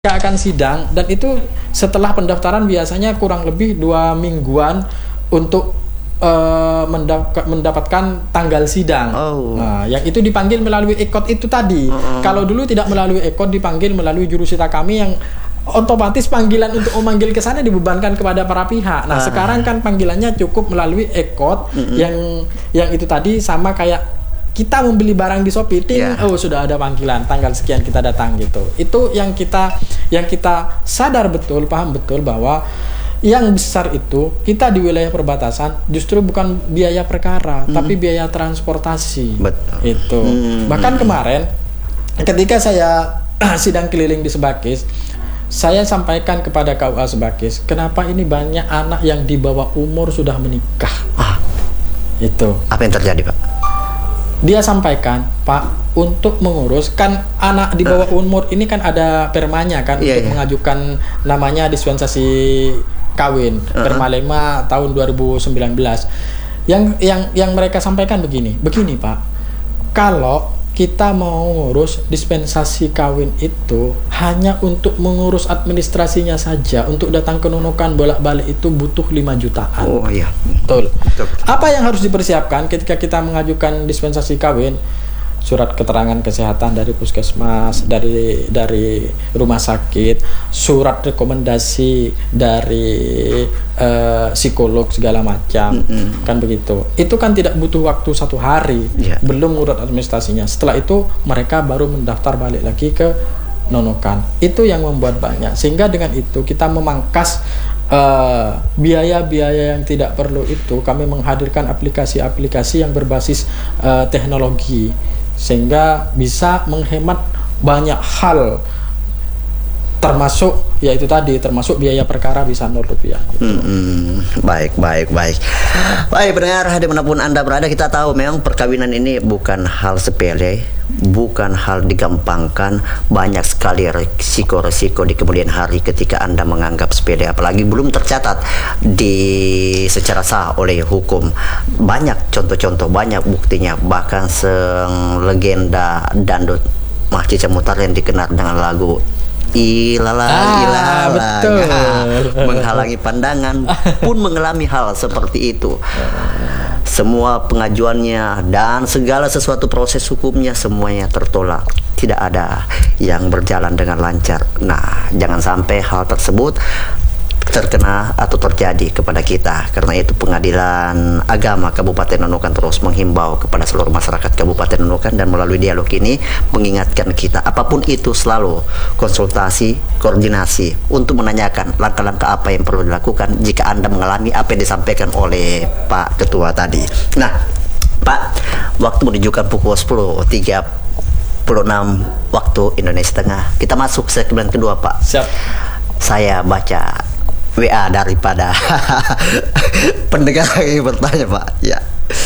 akan sidang, dan itu setelah pendaftaran biasanya kurang lebih 2 mingguan untuk mendapatkan tanggal sidang. Nah, yang itu dipanggil melalui ekot itu tadi. Kalau dulu tidak melalui ekot, dipanggil melalui jurusita kami yang otomatis panggilan untuk memanggil ke sana dibebankan kepada para pihak. Nah, sekarang kan panggilannya cukup melalui ekot yang itu tadi, sama kayak kita membeli barang di Shopee, oh sudah ada panggilan tanggal sekian kita datang gitu. Itu yang kita sadar betul, paham betul bahwa yang besar itu kita di wilayah perbatasan justru bukan biaya perkara, tapi biaya transportasi. Betul. Itu. Bahkan kemarin ketika saya sidang keliling di Sebakis, saya sampaikan kepada KUA Sebakis, kenapa ini banyak anak yang di bawah umur sudah menikah. Itu. Apa yang terjadi, Pak? Dia sampaikan, Pak, untuk mengurus kan anak di bawah umur ini kan ada permanya kan, untuk mengajukan namanya dispensasi kawin, Perma 5 tahun 2019. Yang mereka sampaikan begini Pak, kalau kita mau ngurus dispensasi kawin itu hanya untuk mengurus administrasinya saja, untuk datang ke Nunukan bolak-balik itu butuh 5 jutaan. Oh iya, betul. Apa yang harus dipersiapkan ketika kita mengajukan dispensasi kawin? Surat keterangan kesehatan dari puskesmas, dari rumah sakit, surat rekomendasi dari psikolog segala macam, kan begitu. Itu kan tidak butuh waktu 1 hari, belum ngurus administrasinya. Setelah itu mereka baru mendaftar balik lagi ke Nunukan. Itu yang membuat banyak, sehingga dengan itu kita memangkas biaya-biaya yang tidak perlu itu. Kami menghadirkan aplikasi-aplikasi yang berbasis teknologi, sehingga bisa menghemat banyak hal, termasuk yaitu tadi, termasuk biaya perkara bisa Rp0 gitu. Baik pendengar, dimanapun Anda berada, kita tahu memang perkawinan ini bukan hal sepele, bukan hal digampangkan. Banyak sekali resiko-resiko di kemudian hari ketika Anda menganggap sepele, apalagi belum tercatat secara sah oleh hukum. Banyak contoh-contoh, banyak buktinya. Bahkan legenda dangdut Mahcica Mutar yang dikenal dengan lagu Ilala, betul. Menghalangi pandangan pun mengalami hal seperti itu. Semua pengajuannya dan segala sesuatu proses hukumnya semuanya tertolak. Tidak ada yang berjalan dengan lancar. Nah, jangan sampai hal tersebut terkena atau terjadi kepada kita. Karena itu Pengadilan Agama Kabupaten Nunukan terus menghimbau kepada seluruh masyarakat Kabupaten Nunukan, dan melalui dialog ini mengingatkan kita, apapun itu selalu konsultasi, koordinasi untuk menanyakan langkah-langkah apa yang perlu dilakukan jika Anda mengalami apa yang disampaikan oleh Pak Ketua tadi. Nah, Pak, waktu menunjukkan pukul 10.36 waktu Indonesia Tengah. Kita masuk segmen kedua, Pak. Siap. Saya baca WA daripada pendengar yang bertanya, Pak. Ya.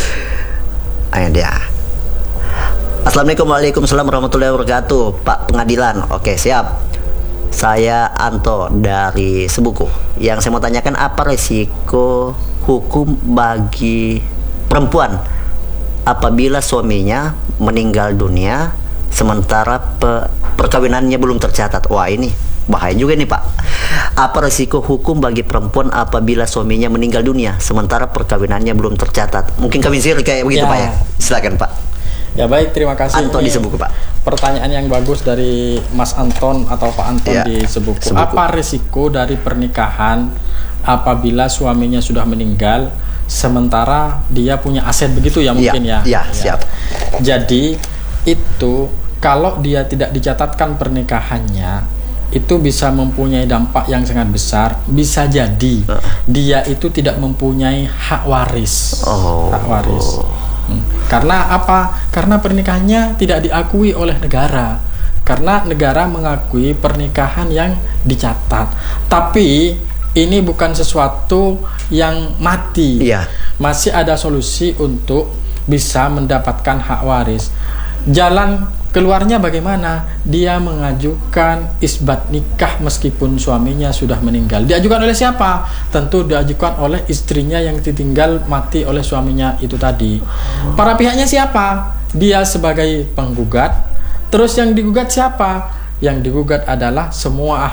Ayo dia. Assalamualaikum, waalaikumsalam warahmatullahi wabarakatuh, Pak Pengadilan. Oke, siap. Saya Anto dari Sebuku. Yang saya mau tanyakan, apa resiko hukum bagi perempuan apabila suaminya meninggal dunia sementara perkawinannya belum tercatat? Wah, ini bahaya juga nih, Pak. Apa resiko hukum bagi perempuan apabila suaminya meninggal dunia sementara perkawinannya belum tercatat? Mungkin kami sih kayak begitu, Pak ya. Silakan, Pak. Ya, baik, terima kasih. Anton di Sebuku, Pak. Pertanyaan yang bagus dari Mas Anton atau Pak Anton di Sebuku. Apa resiko dari pernikahan apabila suaminya sudah meninggal sementara dia punya aset, begitu ya mungkin ya? Ya, siap. Jadi itu kalau dia tidak dicatatkan pernikahannya, itu bisa mempunyai dampak yang sangat besar. Bisa jadi dia itu tidak mempunyai hak waris. Hak waris. Karena apa? Karena pernikahannya tidak diakui oleh negara. Karena negara mengakui pernikahan yang dicatat. Tapi ini bukan sesuatu yang mati. Masih ada solusi untuk bisa mendapatkan hak waris. Jalan keluarnya bagaimana? Dia mengajukan isbat nikah meskipun suaminya sudah meninggal. Diajukan oleh siapa? Tentu diajukan oleh istrinya yang ditinggal mati oleh suaminya itu tadi. Para pihaknya siapa? Dia sebagai penggugat. Terus yang digugat siapa? yang digugat adalah semua